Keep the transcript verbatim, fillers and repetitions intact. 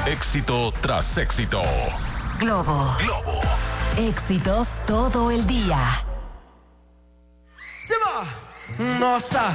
Éxito tras éxito. Globo. Globo. Éxitos todo el día. Se va. Nossa.